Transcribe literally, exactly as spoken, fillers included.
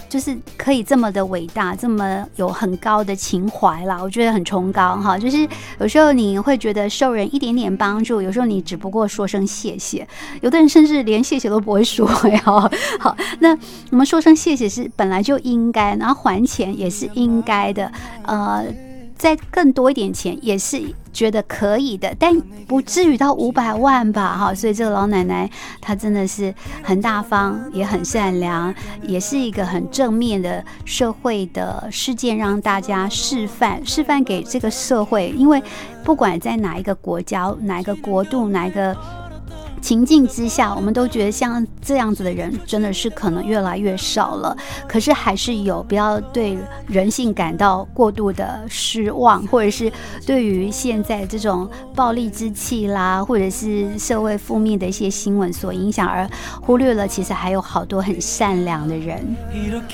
就是可以这么的伟大，这么有很高的情怀啦，我觉得很崇高哈。就是有时候你会觉得受人一点点帮助，有时候你只不过说声谢谢，有的人甚至连谢谢都不会说呀。好，那我们说声谢谢是本来就应该，然后还钱也是应该的，呃。再更多一点钱也是觉得可以的，但不至于到五百万吧哈。所以这个老奶奶她真的是很大方，也很善良，也是一个很正面的社会的事件，让大家示范示范给这个社会。因为不管在哪一个国家、哪一个国度、哪一个情境之下，我们都觉得像这样子的人真的是可能越来越少了，可是还是有，不要对人性感到过度的失望，或者是对于现在这种暴力之气啦，或者是社会负面的一些新闻所影响而忽略了其实还有好多很善良的人。